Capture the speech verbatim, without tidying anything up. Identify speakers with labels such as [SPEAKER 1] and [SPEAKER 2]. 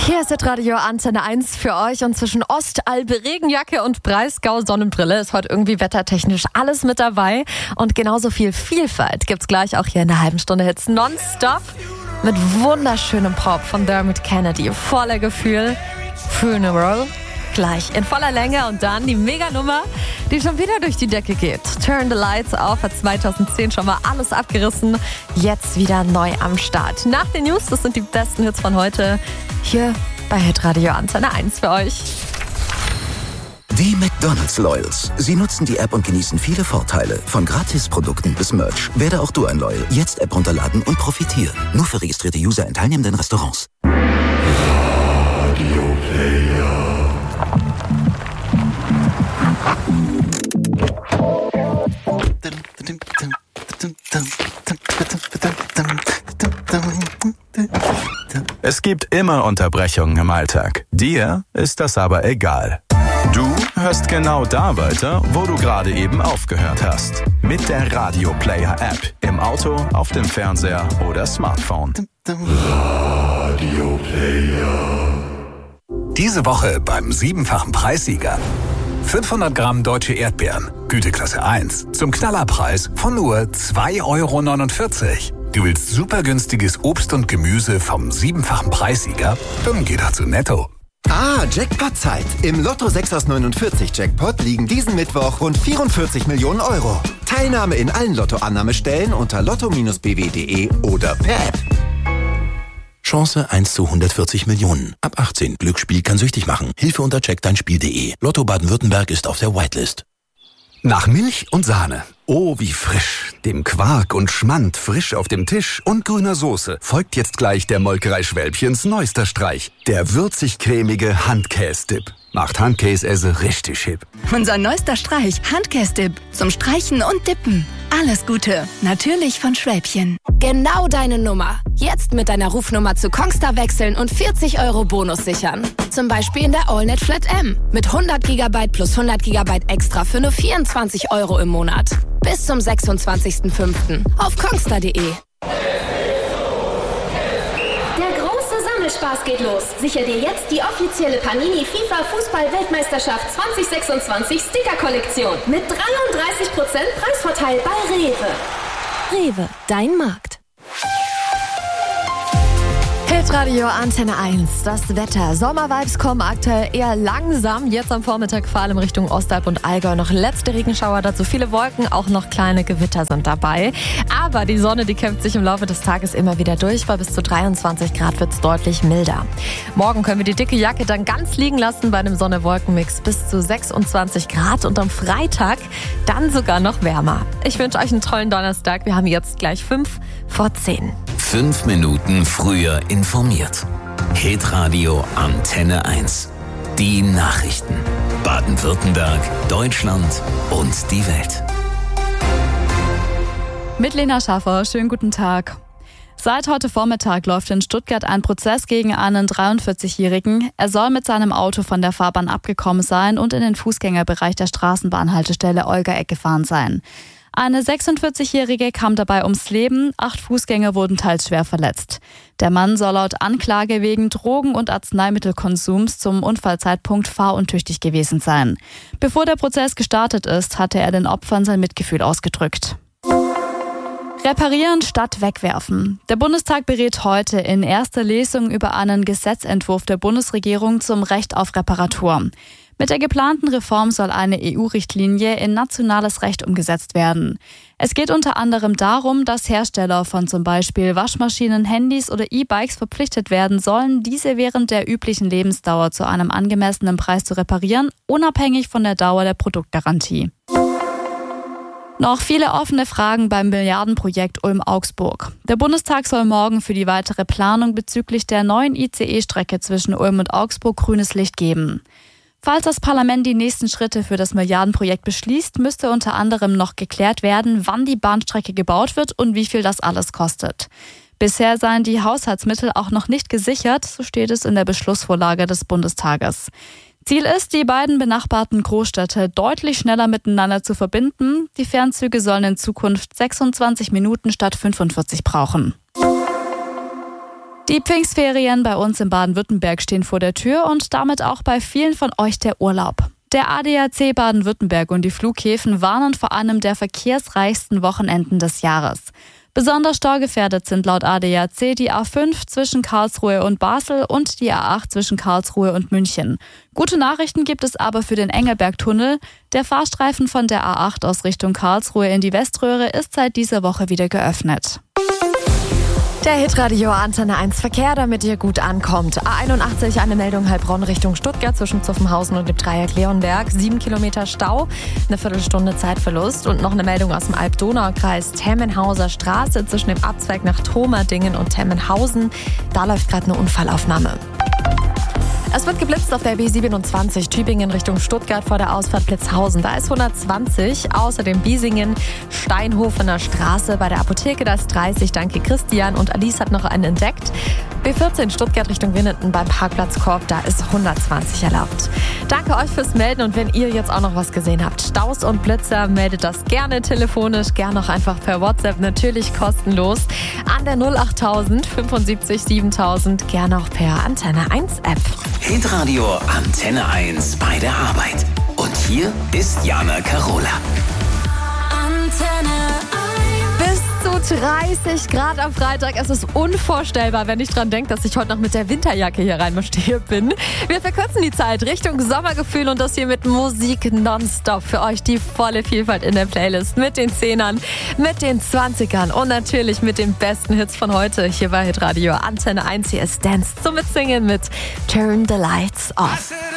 [SPEAKER 1] Hier ist das Radio Antenne eins für euch und zwischen Ostalbe, Regenjacke und Breisgau Sonnenbrille ist heute irgendwie wettertechnisch alles mit dabei und genauso viel Vielfalt gibt's gleich auch hier in der halben Stunde Hits nonstop mit wunderschönem Pop von Dermot Kennedy, voller Gefühl, Funeral, gleich in voller Länge und dann die Meganummer, die schon wieder durch die Decke geht. Turn the Lights Off hat zweitausendzehn schon mal alles abgerissen, jetzt wieder neu am Start. Nach den News, das sind die besten Hits von heute, hier bei Hitradio Antenne eins für euch.
[SPEAKER 2] Die McDonald's Loyals. Sie nutzen die App und genießen viele Vorteile. Von Gratisprodukten bis Merch. Werde auch du ein Loyal. Jetzt App runterladen und profitieren. Nur für registrierte User in teilnehmenden Restaurants.
[SPEAKER 3] Radio Player.
[SPEAKER 4] Es gibt immer Unterbrechungen im Alltag. Dir ist das aber egal. Du hörst genau da weiter, wo du gerade eben aufgehört hast. Mit der Radio Player App. Im Auto, auf dem Fernseher oder Smartphone.
[SPEAKER 3] Radio Player.
[SPEAKER 5] Diese Woche beim siebenfachen Preissieger. fünfhundert Gramm deutsche Erdbeeren, Güteklasse eins, zum Knallerpreis von nur zwei Euro neunundvierzig. Du willst super günstiges Obst und Gemüse vom siebenfachen Preissieger? Dann geh doch zu Netto.
[SPEAKER 6] Ah, Jackpot-Zeit. Im Lotto sechs aus neunundvierzig Jackpot liegen diesen Mittwoch rund vierundvierzig Millionen Euro. Teilnahme in allen Lottoannahmestellen unter lotto Bindestrich b w punkt d e oder per App.
[SPEAKER 2] Chance eins zu hundertvierzig Millionen. Ab achtzehn. Glücksspiel kann süchtig machen. Hilfe unter check dein Spiel punkt d e. Lotto Baden-Württemberg ist auf der Whitelist.
[SPEAKER 7] Nach Milch und Sahne. Oh, wie frisch. Dem Quark und Schmand frisch auf dem Tisch und grüner Soße folgt jetzt gleich der Molkerei Schwälbchens neuester Streich. Der würzig-cremige Handkäse-Dip. Macht Handkäse richtig hip.
[SPEAKER 8] Unser neuester Streich, Handkäse-Dip. Zum Streichen und Dippen. Alles Gute. Natürlich von Schwäbchen.
[SPEAKER 9] Genau deine Nummer. Jetzt mit deiner Rufnummer zu Kongstar wechseln und vierzig Euro Bonus sichern. Zum Beispiel in der AllNet Flat M. Mit hundert Gigabyte plus hundert Gigabyte extra für nur vierundzwanzig Euro im Monat. Bis zum sechsundzwanzigsten fünften auf kongstar punkt d e.
[SPEAKER 10] Spaß geht los. Sicher dir jetzt die offizielle Panini FIFA Fußball-Weltmeisterschaft zwanzig sechsundzwanzig Sticker-Kollektion mit dreiunddreißig Prozent Preisvorteil bei Rewe.
[SPEAKER 9] Rewe, dein Markt.
[SPEAKER 1] Hitradio Antenne eins, das Wetter. Sommervibes kommen aktuell eher langsam. Jetzt am Vormittag vor allem Richtung Ostalb und Allgäu noch letzte Regenschauer, dazu viele Wolken, auch noch kleine Gewitter sind dabei. Aber die Sonne, die kämpft sich im Laufe des Tages immer wieder durch. Bei bis zu dreiundzwanzig Grad wird es deutlich milder. Morgen können wir die dicke Jacke dann ganz liegen lassen bei einem Sonne-Wolken-Mix bis zu sechsundzwanzig Grad und am Freitag dann sogar noch wärmer. Ich wünsche euch einen tollen Donnerstag. Wir haben jetzt gleich fünf vor zehn.
[SPEAKER 11] Fünf Minuten früher informiert. Hitradio Antenne eins. Die Nachrichten. Baden-Württemberg, Deutschland und die Welt.
[SPEAKER 12] Mit Lena Schaffer, schönen guten Tag. Seit heute Vormittag läuft in Stuttgart ein Prozess gegen einen dreiundvierzigjährigen. Er soll mit seinem Auto von der Fahrbahn abgekommen sein und in den Fußgängerbereich der Straßenbahnhaltestelle Olga-Eck gefahren sein. Eine sechsundvierzigjährige kam dabei ums Leben, acht Fußgänger wurden teils schwer verletzt. Der Mann soll laut Anklage wegen Drogen- und Arzneimittelkonsums zum Unfallzeitpunkt fahruntüchtig gewesen sein. Bevor der Prozess gestartet ist, hatte er den Opfern sein Mitgefühl ausgedrückt. Reparieren statt wegwerfen. Der Bundestag berät heute in erster Lesung über einen Gesetzentwurf der Bundesregierung zum Recht auf Reparatur. Mit der geplanten Reform soll eine E U-Richtlinie in nationales Recht umgesetzt werden. Es geht unter anderem darum, dass Hersteller von zum Beispiel Waschmaschinen, Handys oder E-Bikes verpflichtet werden sollen, diese während der üblichen Lebensdauer zu einem angemessenen Preis zu reparieren, unabhängig von der Dauer der Produktgarantie. Noch viele offene Fragen beim Milliardenprojekt Ulm-Augsburg. Der Bundestag soll morgen für die weitere Planung bezüglich der neuen I C E-Strecke zwischen Ulm und Augsburg grünes Licht geben. Falls das Parlament die nächsten Schritte für das Milliardenprojekt beschließt, müsste unter anderem noch geklärt werden, wann die Bahnstrecke gebaut wird und wie viel das alles kostet. Bisher seien die Haushaltsmittel auch noch nicht gesichert, so steht es in der Beschlussvorlage des Bundestages. Ziel ist, die beiden benachbarten Großstädte deutlich schneller miteinander zu verbinden. Die Fernzüge sollen in Zukunft sechsundzwanzig Minuten statt fünfundvierzig brauchen. Die Pfingstferien bei uns in Baden-Württemberg stehen vor der Tür und damit auch bei vielen von euch der Urlaub. Der A D A C Baden-Württemberg und die Flughäfen warnen vor einem der verkehrsreichsten Wochenenden des Jahres. Besonders staugefährdet sind laut A D A C die A fünf zwischen Karlsruhe und Basel und die A acht zwischen Karlsruhe und München. Gute Nachrichten gibt es aber für den Engelberg-Tunnel. Der Fahrstreifen von der A acht aus Richtung Karlsruhe in die Weströhre ist seit dieser Woche wieder geöffnet.
[SPEAKER 1] Der Hitradio Antenne eins Verkehr, damit ihr gut ankommt. A einundachtzig, eine Meldung Heilbronn Richtung Stuttgart zwischen Zuffenhausen und dem Dreieck Leonberg. Sieben Kilometer Stau, eine Viertelstunde Zeitverlust. Und noch eine Meldung aus dem Alb-Donau-Kreis. Temmenhauser Straße zwischen dem Abzweig nach Thomerdingen und Temmenhausen. Da läuft gerade eine Unfallaufnahme. Es wird geblitzt auf der B siebenundzwanzig Tübingen Richtung Stuttgart vor der Ausfahrt Plitzhausen. Da ist hundertzwanzig. Außerdem Biesingen, Steinhofener Straße bei der Apotheke, da ist dreißig. Danke Christian und Alice hat noch einen entdeckt. B vierzehn Stuttgart Richtung Winnenden beim Parkplatz Korb, da ist hundertzwanzig erlaubt. Danke euch fürs Melden und wenn ihr jetzt auch noch was gesehen habt, Staus und Blitzer, meldet das gerne telefonisch, gerne auch einfach per WhatsApp, natürlich kostenlos an der null achttausend fünfundsiebzig siebentausend, gerne auch per Antenne eins App.
[SPEAKER 11] Hitradio Antenne eins bei der Arbeit. Und hier ist Jana Carola.
[SPEAKER 1] Antenne eins. Bis zu dreißig Grad am Freitag. Es ist unvorstellbar, wenn ich dran denke, dass ich heute noch mit der Winterjacke hier reinmarschiert bin. Wir verkürzen die Zeit Richtung Sommergefühl und das hier mit Musik nonstop. Für euch die volle Vielfalt in der Playlist. Mit den Zehnern, mit den Zwanzigern und natürlich mit den besten Hits von heute. Hier bei Hitradio Antenne eins. Hier ist Dance zum Mitsingen mit Turn the Lights Off.